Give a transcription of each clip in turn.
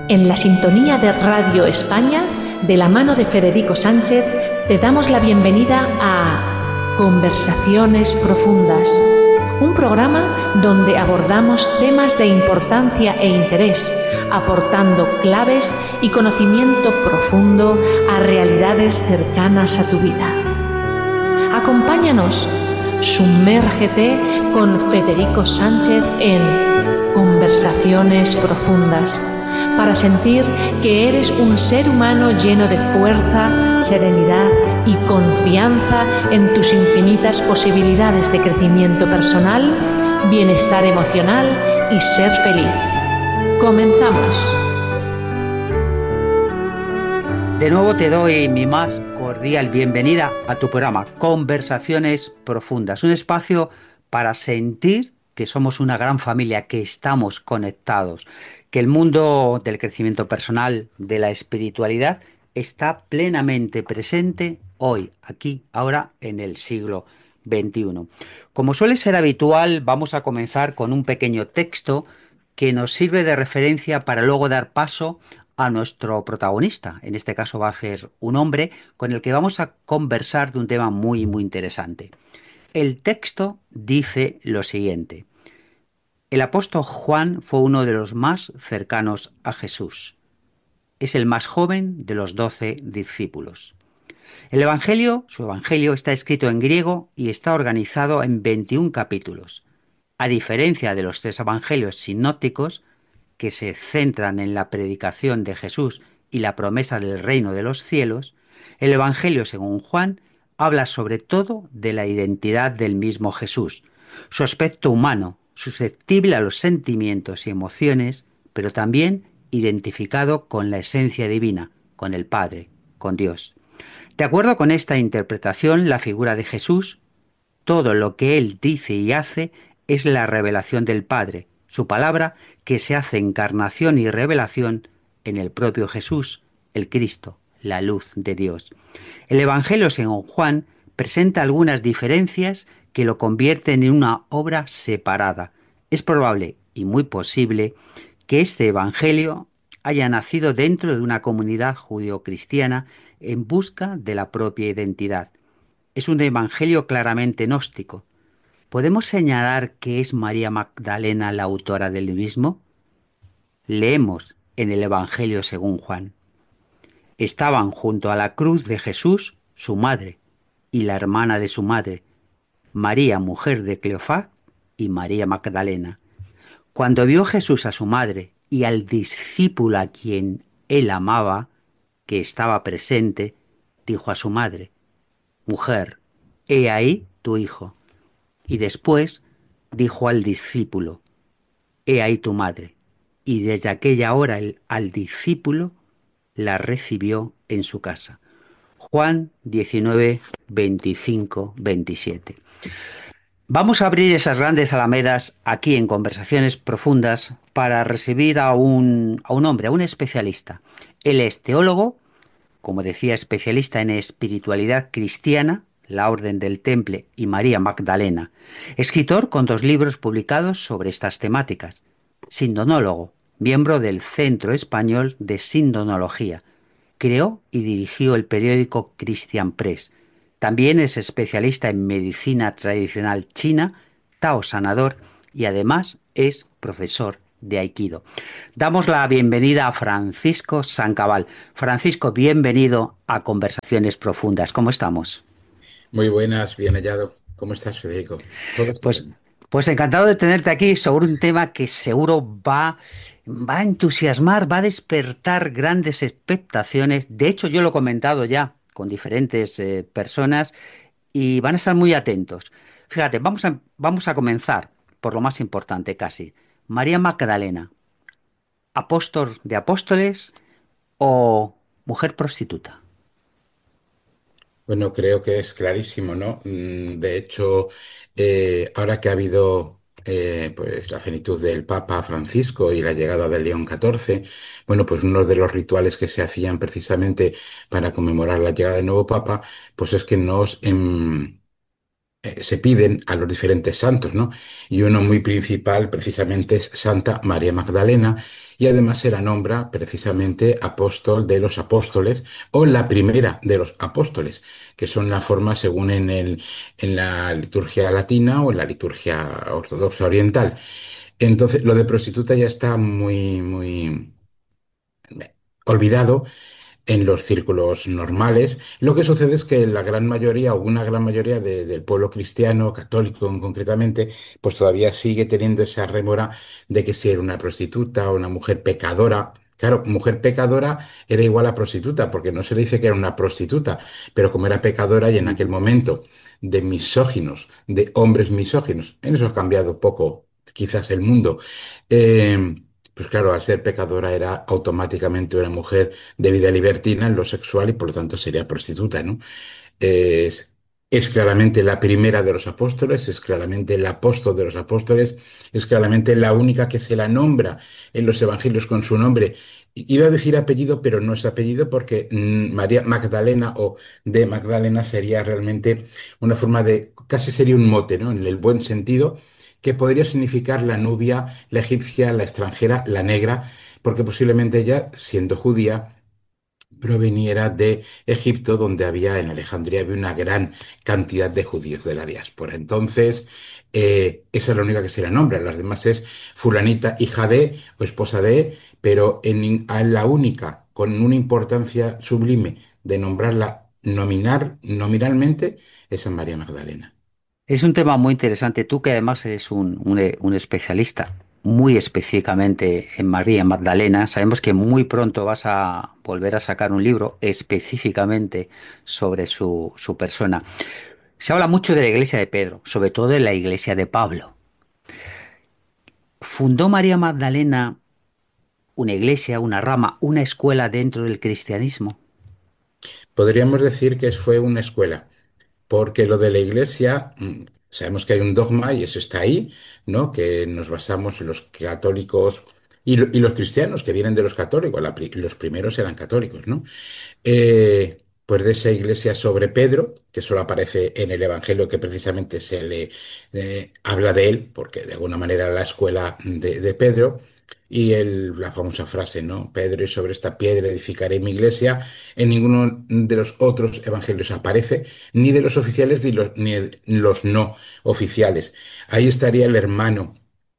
En la sintonía de Radio España, de la mano de Federico Sánchez, te damos la bienvenida a Conversaciones Profundas, un programa donde abordamos temas de importancia e interés, aportando claves y conocimiento profundo a realidades cercanas a tu vida. Acompáñanos, sumérgete con Federico Sánchez en Conversaciones Profundas, para sentir que eres un ser humano lleno de fuerza, serenidad y confianza en tus infinitas posibilidades de crecimiento personal, bienestar emocional y ser feliz. Comenzamos. De nuevo te doy mi más cordial bienvenida a tu programa Conversaciones Profundas, un espacio para sentir que somos una gran familia, que estamos conectados, que el mundo del crecimiento personal, de la espiritualidad, está plenamente presente hoy, aquí, ahora, en el siglo XXI. Como suele ser habitual, vamos a comenzar con un pequeño texto que nos sirve de referencia para luego dar paso a nuestro protagonista. En este caso va a ser un hombre con el que vamos a conversar de un tema muy, muy interesante. El texto dice lo siguiente: el apóstol Juan fue uno de los más cercanos a Jesús. Es el más joven de los 12 discípulos. Su evangelio está escrito en griego y está organizado en 21 capítulos. A diferencia de los 3 evangelios sinópticos, que se centran en la predicación de Jesús y la promesa del reino de los cielos, el evangelio según Juan habla sobre todo de la identidad del mismo Jesús, su aspecto humano, susceptible a los sentimientos y emociones, pero también identificado con la esencia divina, con el Padre, con Dios. De acuerdo con esta interpretación, la figura de Jesús, todo lo que Él dice y hace, es la revelación del Padre, su palabra que se hace encarnación y revelación en el propio Jesús, el Cristo, la luz de Dios. El Evangelio según Juan presenta algunas diferencias que lo convierten en una obra separada. Es probable y muy posible que este Evangelio haya nacido dentro de una comunidad judeocristiana en busca de la propia identidad. Es un evangelio claramente gnóstico. ¿Podemos señalar que es María Magdalena la autora del mismo? Leemos en el Evangelio según Juan. Estaban junto a la cruz de Jesús su madre y la hermana de su madre, María, mujer de Cleofás, y María Magdalena. Cuando vio Jesús a su madre y al discípulo a quien él amaba, que estaba presente, dijo a su madre: Mujer, he ahí tu hijo. Y después dijo al discípulo: He ahí tu madre. Y desde aquella hora al discípulo la recibió en su casa. Juan 19, 25, 27. Vamos a abrir esas grandes alamedas aquí en Conversaciones Profundas para recibir a un hombre, a un especialista. Él es teólogo, como decía, especialista en espiritualidad cristiana, la Orden del Temple y María Magdalena. Escritor con 2 libros publicados sobre estas temáticas. Sindonólogo, miembro del Centro Español de Sindonología. Creó y dirigió el periódico Christian Press. También es especialista en medicina tradicional china, Tao Sanador, y además es profesor de Aikido. Damos la bienvenida a Francisco Sancabal. Francisco, bienvenido a Conversaciones Profundas. ¿Cómo estamos? Muy buenas, bien hallado. ¿Cómo estás, Federico? Todo Pues, estupendo. pues encantado de tenerte aquí sobre un tema que seguro va a entusiasmar, va a despertar grandes expectaciones. De hecho, yo lo he comentado ya con diferentes personas y van a estar muy atentos. Fíjate, vamos a comenzar por lo más importante casi. María Magdalena, apóstol de apóstoles o mujer prostituta. Bueno, creo que es clarísimo, ¿no? De hecho, ahora que ha habido pues la fenitud del Papa Francisco y la llegada de León XIV, bueno, pues uno de los rituales que se hacían precisamente para conmemorar la llegada del nuevo Papa, pues es que se piden a los diferentes santos, ¿no? Y uno muy principal precisamente es Santa María Magdalena. y además se la nombra precisamente apóstol de los apóstoles o la primera de los apóstoles, que son la forma según en la liturgia latina o en la liturgia ortodoxa oriental. Entonces, lo de prostituta ya está muy olvidado en los círculos normales. Lo que sucede es que la gran mayoría, o una gran mayoría del pueblo cristiano, católico concretamente, pues todavía sigue teniendo esa rémora de que si era una prostituta o una mujer pecadora. Claro, mujer pecadora era igual a prostituta, porque no se le dice que era una prostituta, pero como era pecadora y en aquel momento de misóginos, de hombres misóginos, en eso ha cambiado poco quizás el mundo. Pues claro, al ser pecadora era automáticamente una mujer de vida libertina en lo sexual y por lo tanto sería prostituta, ¿no? Es, es claramente la primera de los apóstoles, es claramente el apóstol de los apóstoles, es claramente la única que se la nombra en los evangelios con su nombre. Iba a decir apellido, pero no es apellido porque María Magdalena o de Magdalena sería realmente una forma de, casi sería un mote, ¿no? En el buen sentido, que podría significar la nubia, la egipcia, la extranjera, la negra, porque posiblemente ella, siendo judía, proveniera de Egipto, donde había en Alejandría había una gran cantidad de judíos de la diáspora. Entonces, esa es la única que se la nombra. Las demás es fulanita, hija de o esposa de, pero a la única con una importancia sublime de nombrarla nominalmente es a María Magdalena. Es un tema muy interesante. Tú que además eres un especialista muy específicamente en María Magdalena, sabemos que muy pronto vas a volver a sacar un libro específicamente sobre su persona. Se habla mucho de la iglesia de Pedro, sobre todo de la iglesia de Pablo. ¿Fundó María Magdalena una iglesia, una rama, una escuela dentro del cristianismo? Podríamos decir que fue una escuela. Porque lo de la iglesia, sabemos que hay un dogma y eso está ahí, ¿no? Que nos basamos los católicos y los cristianos que vienen de los católicos, los primeros eran católicos, ¿no? Pues de esa iglesia sobre Pedro, que solo aparece en el Evangelio que precisamente se le habla de él, porque de alguna manera era la escuela de Pedro, y la famosa frase, ¿no? Pedro, y sobre esta piedra edificaré mi iglesia, en ninguno de los otros evangelios aparece, ni de los oficiales ni de los no oficiales. Ahí estaría el hermano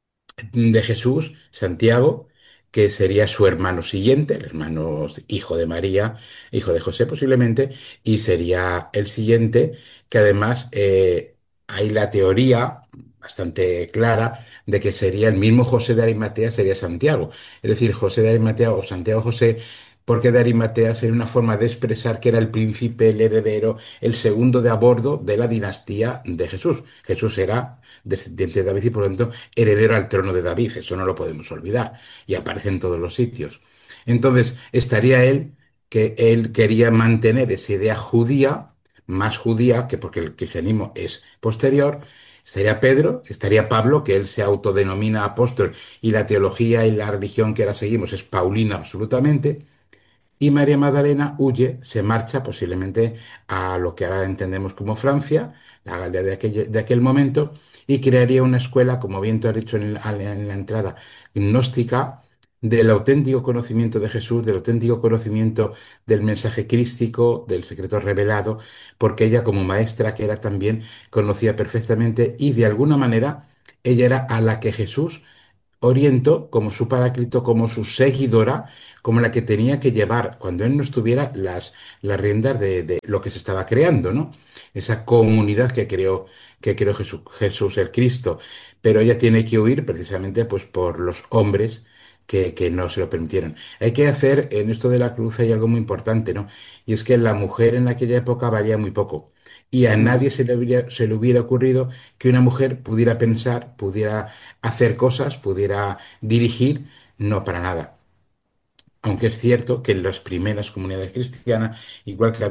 de Jesús, Santiago, que sería su hermano siguiente, el hermano hijo de María, hijo de José posiblemente, y sería el siguiente, que además hay la teoría bastante clara de que sería el mismo José de Arimatea, sería Santiago. Es decir, José de Arimatea o Santiago José, porque de Arimatea sería una forma de expresar que era el príncipe, el heredero, el segundo de a bordo de la dinastía de Jesús. Jesús era descendiente de David y por lo tanto heredero al trono de David, eso no lo podemos olvidar, y aparece en todos los sitios. Entonces, estaría él, que él quería mantener esa idea judía, más judía, que porque el cristianismo es posterior, estaría Pedro, estaría Pablo, que él se autodenomina apóstol, y la teología y la religión que ahora seguimos es paulina absolutamente, y María Magdalena huye, se marcha posiblemente a lo que ahora entendemos como Francia, la Galia de aquel momento, y crearía una escuela, como bien tú has dicho en la entrada, gnóstica, del auténtico conocimiento de Jesús, del auténtico conocimiento del mensaje crístico, del secreto revelado, porque ella como maestra, que era también, conocía perfectamente y de alguna manera ella era a la que Jesús orientó como su paráclito, como su seguidora, como la que tenía que llevar, cuando él no estuviera, las riendas de lo que se estaba creando, ¿no? Esa comunidad que creó Jesús el Cristo. Pero ella tiene que huir precisamente pues, por los hombres que no se lo permitieron. Hay que hacer, en esto de la cruz hay algo muy importante, ¿no? Y es que la mujer en aquella época valía muy poco. Y a nadie se le hubiera ocurrido que una mujer pudiera pensar, pudiera hacer cosas, pudiera dirigir, no para nada. Aunque es cierto que en las primeras comunidades cristianas, igual que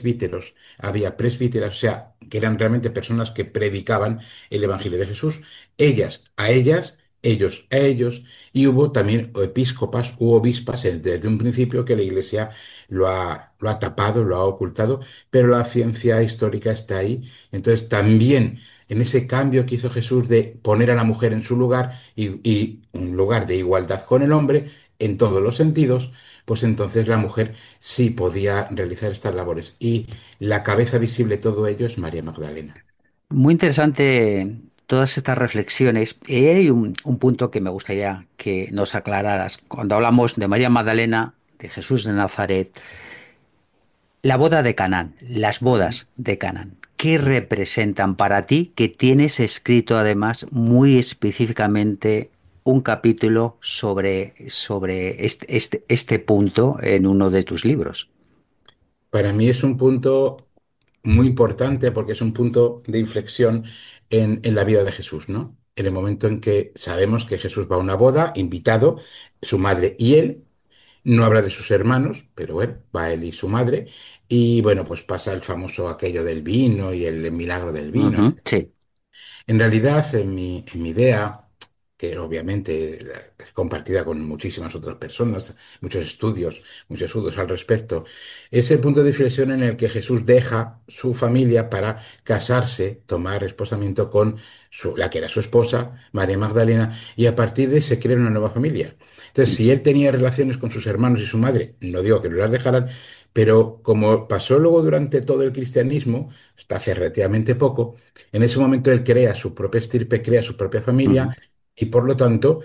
había presbíteras, o sea, que eran realmente personas que predicaban el Evangelio de Jesús, ellas a ellas, ellos a ellos, y hubo también episcopas u obispas desde un principio que la Iglesia lo ha tapado, lo ha ocultado, pero la ciencia histórica está ahí. Entonces también en ese cambio que hizo Jesús de poner a la mujer en su lugar y un lugar de igualdad con el hombre, en todos los sentidos, pues entonces la mujer sí podía realizar estas labores. Y la cabeza visible de todo ello es María Magdalena. Muy interesante todas estas reflexiones. Y hay un punto que me gustaría que nos aclararas. Cuando hablamos de María Magdalena, de Jesús de Nazaret, la boda de Canaán, las bodas de Canaán, ¿qué representan para ti que tienes escrito además muy específicamente un capítulo sobre este punto en uno de tus libros? Para mí es un punto muy importante porque es un punto de inflexión en la vida de Jesús, ¿no? En el momento en que sabemos que Jesús va a una boda, invitado, su madre y él, no habla de sus hermanos, pero bueno, va él y su madre, y bueno, pues pasa el famoso aquello del vino y el milagro del vino. Ujú, sí. En realidad, en mi idea, que obviamente es compartida con muchísimas otras personas, muchos estudios al respecto, es el punto de inflexión en el que Jesús deja su familia para casarse, tomar esposamiento con la que era su esposa, María Magdalena, y a partir de ahí se crea una nueva familia. Entonces, si él tenía relaciones con sus hermanos y su madre, no digo que no las dejaran, pero como pasó luego durante todo el cristianismo, hasta hace relativamente poco, en ese momento él crea su propia estirpe, crea su propia Ujú, familia y por lo tanto,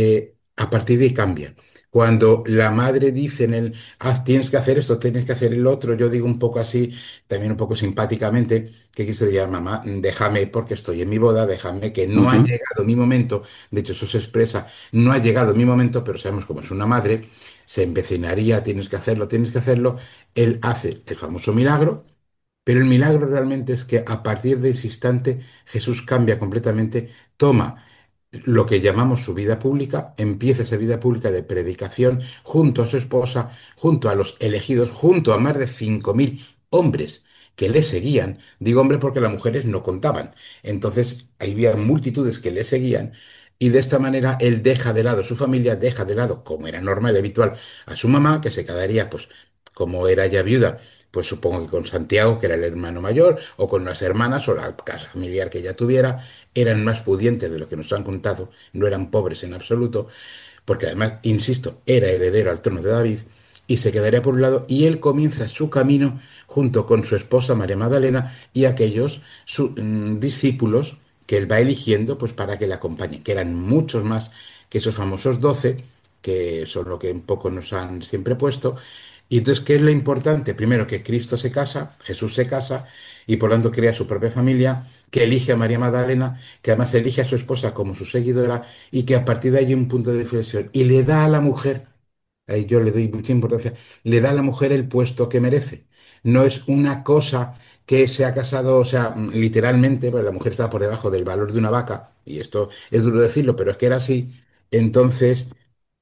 a partir de ahí cambia. Cuando la madre dice en el, tienes que hacer esto, tienes que hacer el otro, yo digo un poco así, también un poco simpáticamente, que Cristo diría, mamá, déjame porque estoy en mi boda, déjame que no ha ujú, llegado mi momento, de hecho eso se expresa, no ha llegado mi momento, pero sabemos cómo es una madre, se empecinaría, tienes que hacerlo, él hace el famoso milagro, pero el milagro realmente es que a partir de ese instante Jesús cambia completamente, toma lo que llamamos su vida pública, empieza esa vida pública de predicación junto a su esposa, junto a los elegidos, junto a más de 5.000 hombres que le seguían. Digo hombre porque las mujeres no contaban. Entonces había multitudes que le seguían y de esta manera él deja de lado su familia, deja de lado, como era normal y habitual, a su mamá, que se quedaría, pues, como era ya viuda, pues supongo que con Santiago, que era el hermano mayor, o con las hermanas, o la casa familiar que ella tuviera, eran más pudientes de lo que nos han contado, no eran pobres en absoluto, porque además, insisto, era heredero al trono de David, y se quedaría por un lado, y él comienza su camino junto con su esposa María Magdalena y aquellos discípulos que él va eligiendo pues para que le acompañen, que eran muchos más que esos famosos 12, que son lo que un poco nos han siempre puesto. Y entonces, ¿qué es lo importante? Primero, que Cristo se casa, Jesús se casa, y por lo tanto crea su propia familia, que elige a María Magdalena, que además elige a su esposa como su seguidora, y que a partir de ahí hay un punto de inflexión, y le da a la mujer, ahí yo le doy mucha importancia, le da a la mujer el puesto que merece. No es una cosa que se ha casado, o sea, literalmente, porque la mujer estaba por debajo del valor de una vaca, y esto es duro decirlo, pero es que era así. Entonces,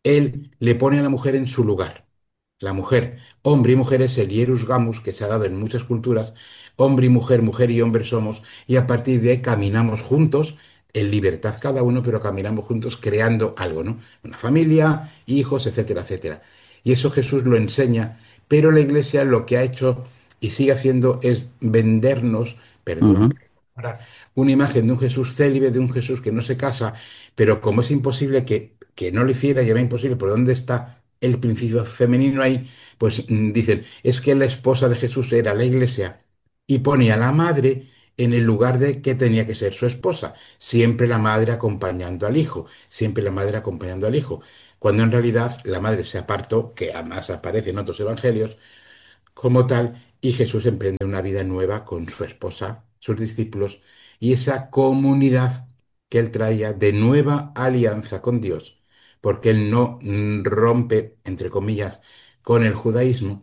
él le pone a la mujer en su lugar. La mujer, hombre y mujer es el hierus gamus que se ha dado en muchas culturas. Hombre y mujer, mujer y hombre somos, y a partir de ahí caminamos juntos, en libertad cada uno, pero caminamos juntos creando algo, ¿no? Una familia, hijos, etcétera, etcétera. Y eso Jesús lo enseña, pero la Iglesia lo que ha hecho y sigue haciendo es vendernos, perdón, ujú, ahora, una imagen de un Jesús célibe, de un Jesús que no se casa, pero como es imposible que no lo hiciera, y era imposible, ¿por dónde está el principio femenino ahí? Pues dicen, es que la esposa de Jesús era la Iglesia y ponía a la madre en el lugar de que tenía que ser su esposa, siempre la madre acompañando al hijo, siempre la madre acompañando al hijo, cuando en realidad la madre se apartó, que además aparece en otros evangelios, como tal, y Jesús emprende una vida nueva con su esposa, sus discípulos, y esa comunidad que él traía de nueva alianza con Dios, porque él no rompe, entre comillas, con el judaísmo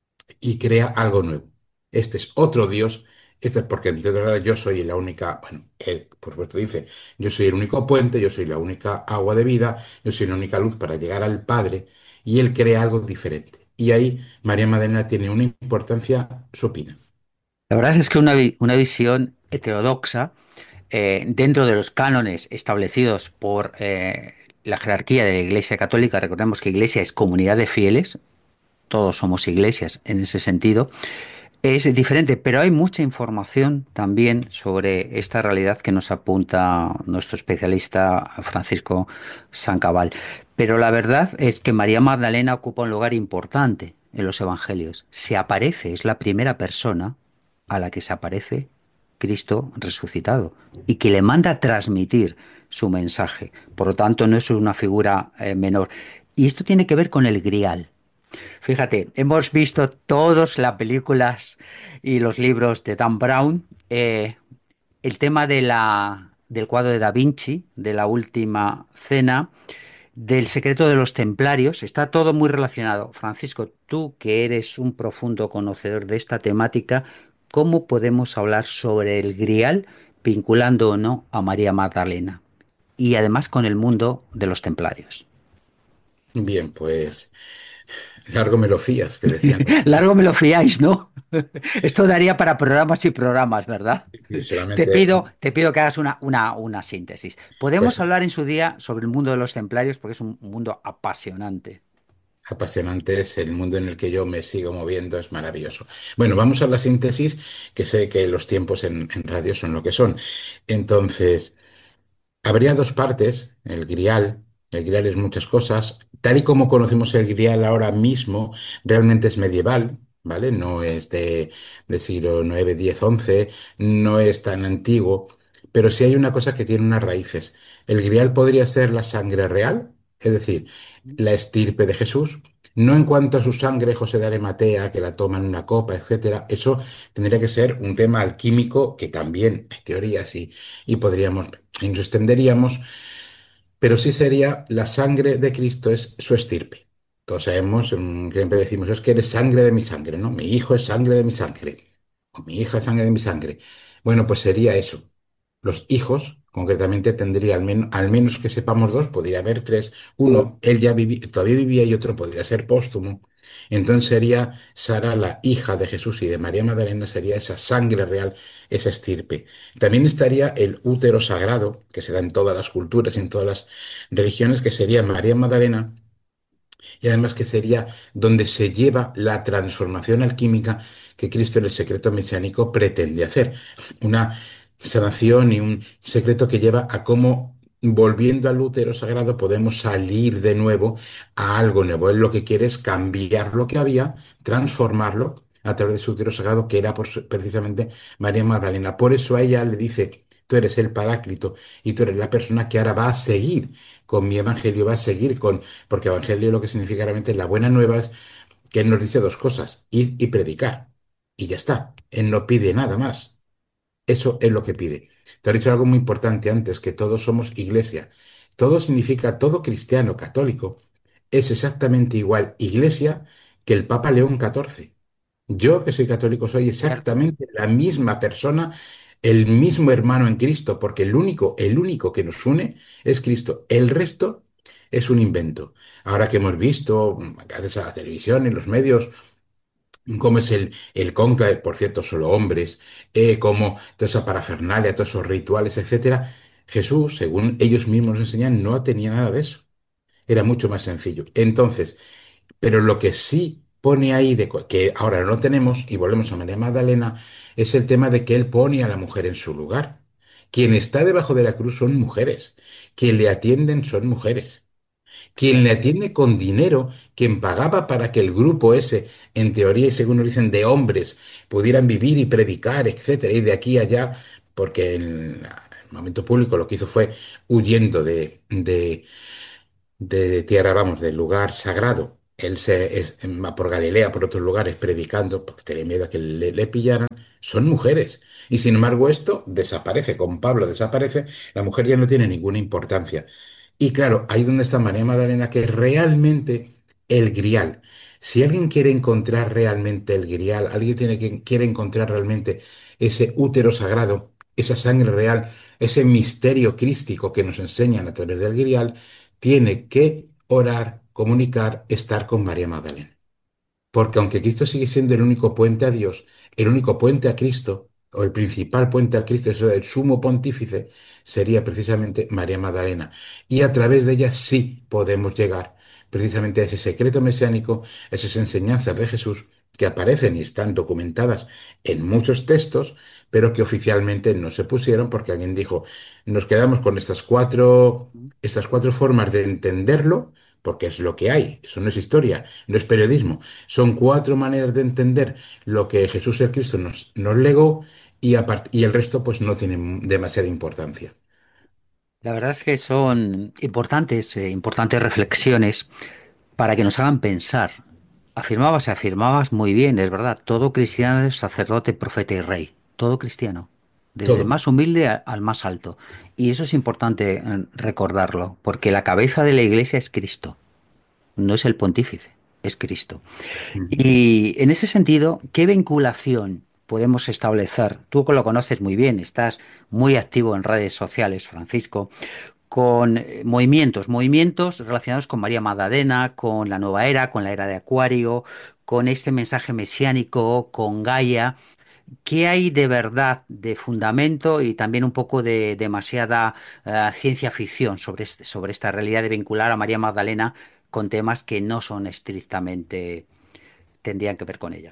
y crea algo nuevo. Este es otro Dios, este es porque entre otras cosas, yo soy la única, bueno, él por supuesto dice, yo soy el único puente, yo soy la única agua de vida, yo soy la única luz para llegar al Padre, y él crea algo diferente. Y ahí María Magdalena tiene una importancia supina. La verdad es que una visión heterodoxa dentro de los cánones establecidos por la jerarquía de la Iglesia Católica. Recordemos que Iglesia es comunidad de fieles, todos somos iglesias en ese sentido. Es diferente, pero hay mucha información también sobre esta realidad que nos apunta nuestro especialista Francisco Sancabal. Pero la verdad es que María Magdalena ocupa un lugar importante en los evangelios. Se aparece, es la primera persona a la que se aparece Cristo resucitado y que le manda a transmitir su mensaje. Por lo tanto, no es una figura menor. Y esto tiene que ver con el grial. Fíjate, hemos visto todas las películas y los libros de Dan Brown. El tema del cuadro de Da Vinci, de la última cena, del secreto de los templarios, está todo muy relacionado. Francisco, tú que eres un profundo conocedor de esta temática, ¿cómo podemos hablar sobre el Grial vinculando o no a María Magdalena? Y además con el mundo de los templarios. Bien, pues largo me lo fías, que decían los Largo me lo fiáis, ¿no? Esto daría para programas y programas, ¿verdad? y solamente, Te pido que hagas una síntesis. Podemos pues hablar en su día sobre el mundo de los templarios porque es un mundo apasionante. apasionante es el mundo en el que yo me sigo moviendo, es maravilloso. Bueno, vamos a la síntesis, que sé que los tiempos en radio son lo que son. Entonces, habría dos partes, el grial. El grial es muchas cosas. Tal y como conocemos el grial ahora mismo, realmente es medieval, ¿vale? No es de siglo 9, 10, 11, no es tan antiguo, pero sí hay una cosa que tiene unas raíces. El grial podría ser la sangre real, es decir, la estirpe de Jesús. No en cuanto a su sangre, José de Arimatea, que la toma en una copa, etcétera. Eso tendría que ser un tema alquímico que también, en teoría, sí, y podríamos y nos extenderíamos, pero sí sería la sangre de Cristo es su estirpe. Todos sabemos, siempre decimos, es que eres sangre de mi sangre, ¿no? Mi hijo es sangre de mi sangre, o mi hija es sangre de mi sangre. Bueno, pues sería eso. Los hijos, concretamente, tendría al menos que sepamos dos, podría haber tres. Uno, él ya todavía vivía y otro podría ser póstumo. Entonces sería Sara, la hija de Jesús y de María Magdalena, sería esa sangre real, esa estirpe. También estaría el útero sagrado, que se da en todas las culturas y en todas las religiones, que sería María Magdalena, y además que sería donde se lleva la transformación alquímica que Cristo en el secreto mesiánico pretende hacer. Una sanación y un secreto que lleva a cómo, volviendo al útero sagrado, podemos salir de nuevo a algo nuevo. Él lo que quiere es cambiar lo que había, transformarlo a través de su útero sagrado, que era precisamente María Magdalena. Por eso a ella le dice, tú eres el Paráclito y tú eres la persona que ahora va a seguir con mi evangelio, va a seguir con porque evangelio lo que significa realmente la buena nueva es que Él nos dice dos cosas, ir y predicar. Y ya está. Él no pide nada más. Eso es lo que pide. Te has dicho algo muy importante antes, que todos somos iglesia. Todo significa, todo cristiano católico es exactamente igual iglesia que el Papa León XIV. Yo, que soy católico, soy Cierto. exactamente la misma persona, el mismo hermano en Cristo, porque el único que nos une es Cristo. El resto es un invento. Ahora que hemos visto, gracias a la televisión y los medios, cómo es el cónclave, por cierto, solo hombres, cómo toda esa parafernalia, todos esos rituales, etcétera, Jesús, según ellos mismos nos enseñan, no tenía nada de eso. Era mucho más sencillo. Entonces, pero lo que sí pone ahí, que ahora no tenemos, y volvemos a María Magdalena, es el tema de que él pone a la mujer en su lugar. Quien está debajo de la cruz son mujeres. Quien le atienden son mujeres. Quien le Cierto. atiende con dinero, quien pagaba para que el grupo ese, en teoría y según nos dicen, de hombres, pudieran vivir y predicar, etcétera, ir de aquí a allá, porque en el momento público lo que hizo fue huyendo de tierra, vamos, del lugar sagrado. Va por Galilea, por otros lugares, predicando, porque tenía miedo a que le pillaran. Son mujeres. Y sin embargo, esto desaparece. Con Pablo desaparece. La mujer ya no tiene ninguna importancia. Y claro, ahí donde está María Magdalena, que es realmente el grial. Si alguien quiere encontrar realmente el grial, alguien quiere encontrar realmente ese útero sagrado, esa sangre real, ese misterio crístico que nos enseñan a través del grial, tiene que orar, comunicar, estar con María Magdalena. Porque aunque Cristo sigue siendo el único puente a Dios, el único puente a Cristo, o el principal puente a Cristo, eso del sumo pontífice, sería precisamente María Magdalena. Y a través de ella sí podemos llegar precisamente a ese secreto mesiánico, a esas enseñanzas de Jesús, que aparecen y están documentadas en muchos textos, pero que oficialmente no se pusieron porque alguien dijo, nos quedamos con estas cuatro formas de entenderlo, porque es lo que hay, eso no es historia, no es periodismo, son cuatro maneras de entender lo que Jesús el Cristo nos legó y el resto pues no tiene demasiada importancia. La verdad es que son importantes reflexiones para que nos hagan pensar. Afirmabas muy bien, es verdad, todo cristiano es sacerdote, profeta y rey, todo cristiano, desde el Todo. más humilde al más alto. Y eso es importante recordarlo, porque la cabeza de la iglesia es Cristo, no es el pontífice, es Cristo. Ujú. Y en ese sentido, ¿qué vinculación podemos establecer? Tú que lo conoces muy bien, estás muy activo en redes sociales, Francisco, con movimientos relacionados con María Magdalena, con la nueva era, con la era de Acuario, con este mensaje mesiánico, con Gaia. ¿Qué hay de verdad, de fundamento y también un poco de demasiada ciencia ficción sobre esta realidad de vincular a María Magdalena con temas que no son estrictamente, tendrían que ver con ella?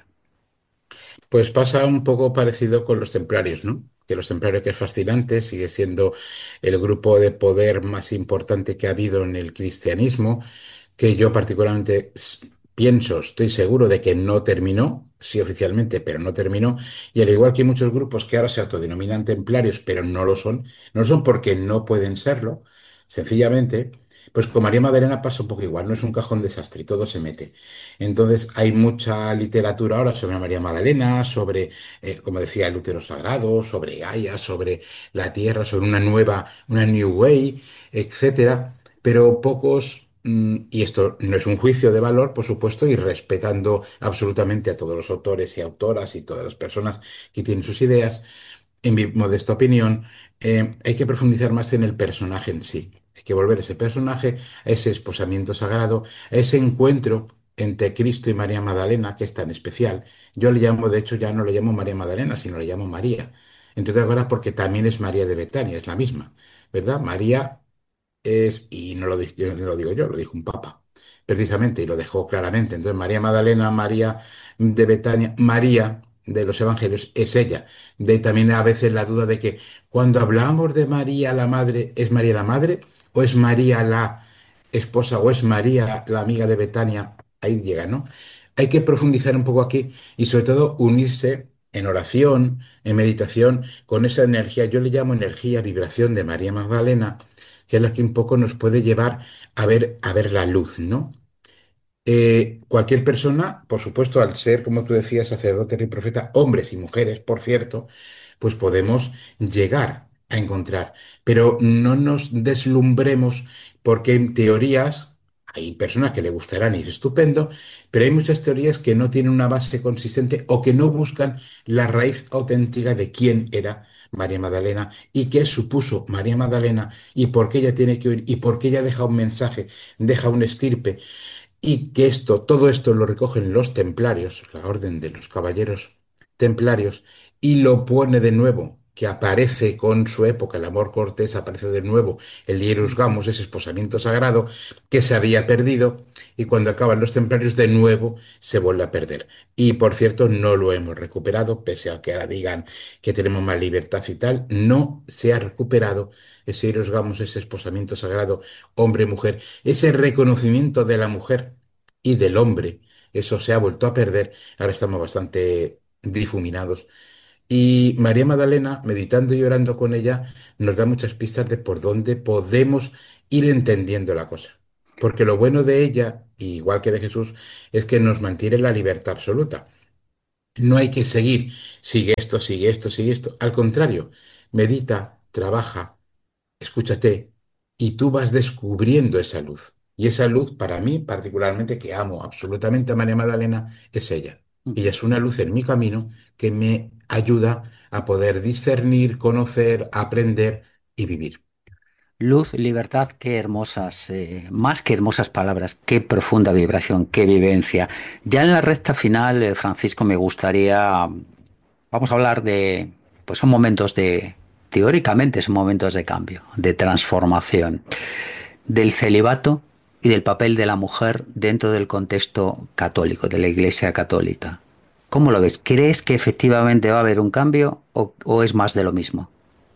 Pues pasa un poco parecido con los templarios, ¿no? Que los templarios, que es fascinante, sigue siendo el grupo de poder más importante que ha habido en el cristianismo, que yo particularmente pienso, estoy seguro de que no terminó, sí oficialmente, pero no terminó, y al igual que hay muchos grupos que ahora se autodenominan templarios, pero no lo son porque no pueden serlo, sencillamente, pues con María Magdalena pasa un poco igual, no es un cajón desastre y todo se mete. Entonces hay mucha literatura ahora sobre María Magdalena, sobre, como decía, el útero sagrado, sobre Gaia, sobre la Tierra, sobre una New Way, etcétera, pero pocos, y esto no es un juicio de valor, por supuesto, y respetando absolutamente a todos los autores y autoras y todas las personas que tienen sus ideas, en mi modesta opinión, hay que profundizar más en el personaje en sí. Hay que volver ese personaje a ese esposamiento sagrado, a ese encuentro entre Cristo y María Magdalena, que es tan especial. Yo le llamo, de hecho, ya no le llamo María Magdalena, sino le llamo María. Entre otras cosas porque también es María de Betania, es la misma, ¿verdad? María y no lo digo yo, lo dijo un papa, precisamente, y lo dejó claramente. Entonces, María Magdalena, María de Betania, María de los Evangelios es ella. De ahí también a veces la duda de que cuando hablamos de María la madre, ¿es María la madre? ¿O es María la esposa? ¿O es María la amiga de Betania? Ahí llega, ¿no? Hay que profundizar un poco aquí y sobre todo unirse en oración, en meditación, con esa energía, yo le llamo energía, vibración de María Magdalena, que es la que un poco nos puede llevar a ver la luz, ¿no? Cualquier persona, por supuesto, al ser, como tú decías, sacerdote y profeta, hombres y mujeres, por cierto, pues podemos llegar a encontrar. Pero no nos deslumbremos porque en teorías hay personas que le gustarán y es estupendo, pero hay muchas teorías que no tienen una base consistente o que no buscan la raíz auténtica de quién era María Magdalena y qué supuso María Magdalena y por qué ella tiene que oír y por qué ella deja un mensaje, deja un estirpe y que todo esto lo recogen los templarios, la orden de los caballeros templarios, y lo pone de nuevo, que aparece con su época, el amor cortés aparece de nuevo, el Hierus Gamos, ese esposamiento sagrado que se había perdido, y cuando acaban los templarios de nuevo se vuelve a perder. Y por cierto, no lo hemos recuperado, pese a que ahora digan que tenemos más libertad y tal, no se ha recuperado ese Hierus Gamos, ese esposamiento sagrado hombre-mujer, ese reconocimiento de la mujer y del hombre. Eso se ha vuelto a perder. Ahora estamos bastante difuminados. Y María Magdalena, meditando y orando con ella, nos da muchas pistas de por dónde podemos ir entendiendo la cosa. Porque lo bueno de ella, igual que de Jesús, es que nos mantiene la libertad absoluta. No hay que seguir, sigue esto, sigue esto, sigue esto. Al contrario, medita, trabaja, escúchate, y tú vas descubriendo esa luz. Y esa luz, para mí particularmente, que amo absolutamente a María Magdalena, es ella. Ella es una luz en mi camino que me ayuda a poder discernir, conocer, aprender y vivir. Luz, libertad, qué hermosas, más que hermosas palabras, qué profunda vibración, qué vivencia. Ya en la recta final, Francisco, me gustaría, vamos a hablar de, pues son momentos teóricamente son momentos de cambio, de transformación, del celibato y del papel de la mujer dentro del contexto católico, de la Iglesia católica. ¿Cómo lo ves? ¿Crees que efectivamente va a haber un cambio o es más de lo mismo?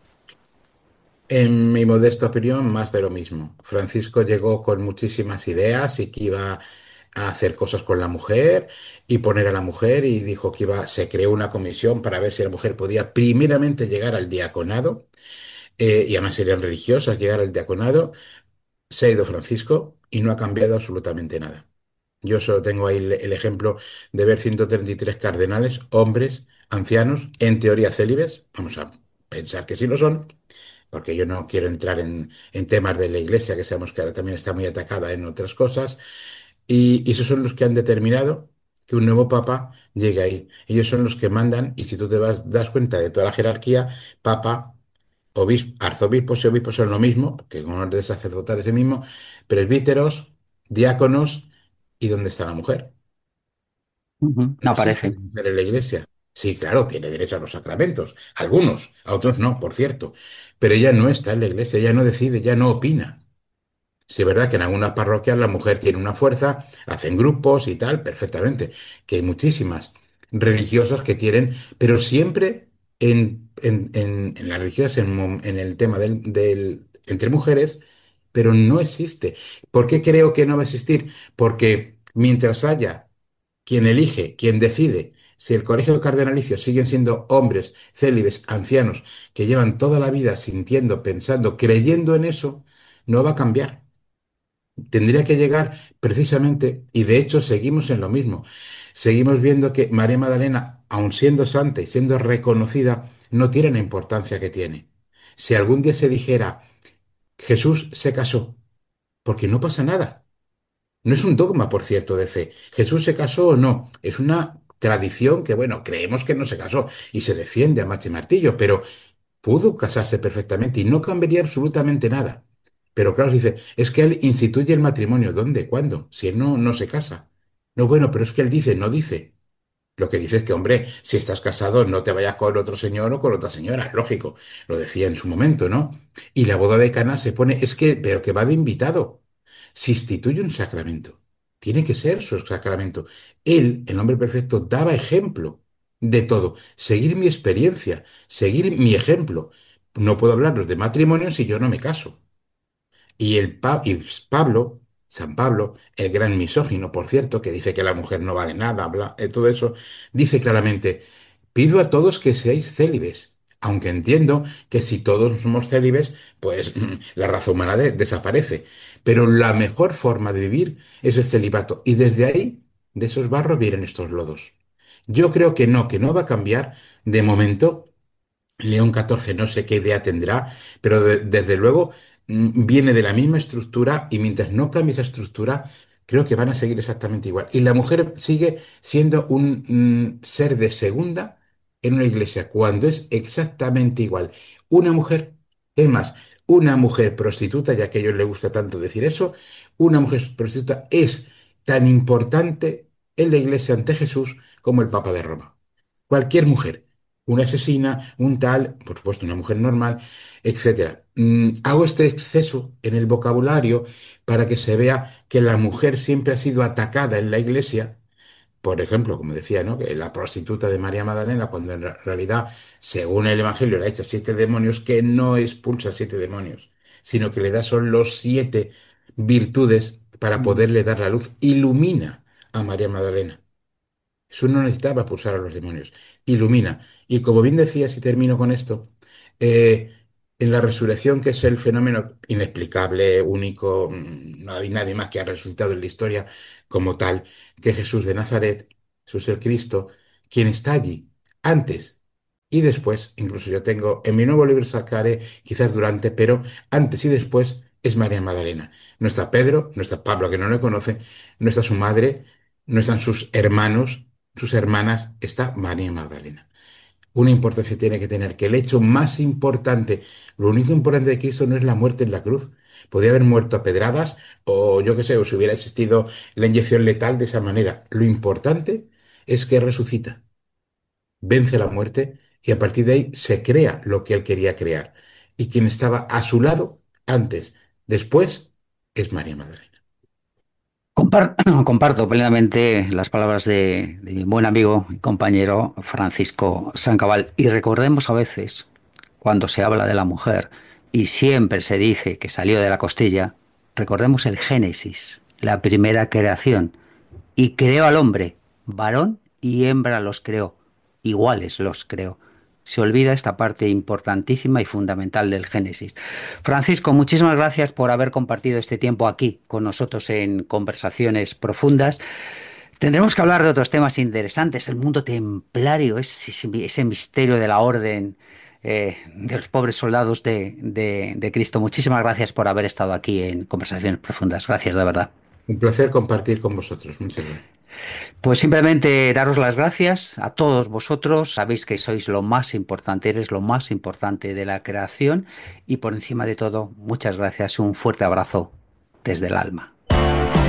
En mi modesta opinión, más de lo mismo. Francisco llegó con muchísimas ideas y que iba a hacer cosas con la mujer y poner a la mujer y dijo que se creó una comisión para ver si la mujer podía primeramente llegar al diaconado, y además serían religiosas llegar al diaconado. Se ha ido Francisco y no ha cambiado absolutamente nada. Yo solo tengo ahí el ejemplo de ver 133 cardenales, hombres, ancianos, en teoría célibes. Vamos a pensar que sí lo son, porque yo no quiero entrar en temas de la Iglesia, que sabemos que ahora también está muy atacada en otras cosas. Y esos son los que han determinado que un nuevo papa llegue ahí. Ellos son los que mandan, y si tú das cuenta de toda la jerarquía, papa, arzobispos y obispos son lo mismo, que con orden sacerdotal es el mismo, presbíteros, diáconos, ¿y dónde está la mujer? Ujú. No No existe aparece. la mujer en la iglesia. Sí, claro, tiene derecho a los sacramentos, algunos, a otros no, por cierto, pero ella no está en la iglesia, ella no decide, ella no opina. Sí, es verdad que en algunas parroquias la mujer tiene una fuerza, hacen grupos y tal, perfectamente, que hay muchísimas religiosas que tienen, pero siempre en las religiosas, en el tema entre mujeres, pero no existe. ¿Por qué creo que no va a existir? Porque mientras haya quien elige, quien decide, si el colegio cardenalicio siguen siendo hombres célibes, ancianos, que llevan toda la vida sintiendo, pensando, creyendo en eso, no va a cambiar. Tendría que llegar precisamente, y de hecho seguimos en lo mismo. Seguimos viendo que María Magdalena, aun siendo santa y siendo reconocida, no tiene la importancia que tiene. Si algún día se dijera, Jesús se casó, porque no pasa nada. No es un dogma, por cierto, de fe. Jesús se casó o no. Es una tradición que, bueno, creemos que no se casó y se defiende a macho y martillo, pero pudo casarse perfectamente y no cambiaría absolutamente nada. Pero claro, dice, es que él instituye el matrimonio. ¿Dónde? ¿Cuándo? Si él no se casa. No, bueno, pero es que él dice, no dice. Lo que dice es que, hombre, si estás casado, no te vayas con otro señor o con otra señora, es lógico. Lo decía en su momento, ¿no? Y la boda de Cana se pone, es que, pero que va de invitado. Si instituye un sacramento, tiene que ser su sacramento. Él, el hombre perfecto, daba ejemplo de todo. Seguir mi experiencia, seguir mi ejemplo. No puedo hablaros de matrimonio si yo no me caso. Y Pablo, San Pablo, el gran misógino, por cierto, que dice que la mujer no vale nada, todo eso, dice claramente, pido a todos que seáis célibes, aunque entiendo que si todos somos célibes, pues la raza humana desaparece. Pero la mejor forma de vivir es el celibato. Y desde ahí, de esos barros vienen estos lodos. Yo creo que no va a cambiar de momento. León XIV no sé qué idea tendrá, pero desde luego viene de la misma estructura y mientras no cambie esa estructura, creo que van a seguir exactamente igual. Y la mujer sigue siendo un ser de segunda en una iglesia, cuando es exactamente igual. Una mujer, es más, una mujer prostituta, ya que a ellos les gusta tanto decir eso, una mujer prostituta es tan importante en la iglesia ante Jesús como el Papa de Roma. Cualquier mujer, una asesina, un tal, por supuesto, una mujer normal, etcétera. Hago este exceso en el vocabulario para que se vea que la mujer siempre ha sido atacada en la iglesia. Por ejemplo, como decía, ¿no? Que la prostituta de María Magdalena, cuando en realidad, según el Evangelio, le ha hecho siete demonios, que no expulsa siete demonios, sino que le da son los siete virtudes para Mm. poderle dar la luz. Ilumina a María Magdalena. Jesús no necesitaba pulsar a los demonios, ilumina. Y como bien decía, si termino con esto, eh, en la resurrección, que es el fenómeno inexplicable, único, no hay nadie más que ha resucitado en la historia como tal, que Jesús de Nazaret, Jesús el Cristo, quien está allí, antes y después, incluso yo tengo, en mi nuevo libro sacaré quizás durante, pero antes y después es María Magdalena. No está Pedro, no está Pablo, que no le conoce, no está su madre, no están sus hermanos, sus hermanas, está María Magdalena. Una importancia tiene que tener que el hecho más importante, lo único importante de Cristo no es la muerte en la cruz. Podía haber muerto a pedradas o yo qué sé, o si hubiera existido la inyección letal de esa manera. Lo importante es que resucita, vence la muerte y a partir de ahí se crea lo que él quería crear. Y quien estaba a su lado antes, después, es María Magdalena. Comparto plenamente las palabras de mi buen amigo y compañero Francisco Sancabal. Y recordemos a veces, cuando se habla de la mujer y siempre se dice que salió de la costilla, recordemos el Génesis, la primera creación. Y creó al hombre, varón y hembra los creó, iguales los creó. Se olvida esta parte importantísima y fundamental del Génesis. Francisco, muchísimas gracias por haber compartido este tiempo aquí con nosotros en Conversaciones Profundas. Tendremos que hablar de otros temas interesantes, el mundo templario, ese misterio de la orden de los pobres soldados de Cristo. Muchísimas gracias por haber estado aquí en Conversaciones Profundas. Gracias, de verdad. Un placer compartir con vosotros. Muchas gracias. Pues simplemente daros las gracias a todos vosotros. Sabéis que sois lo más importante, eres lo más importante de la creación y por encima de todo, muchas gracias. Un fuerte abrazo desde el alma.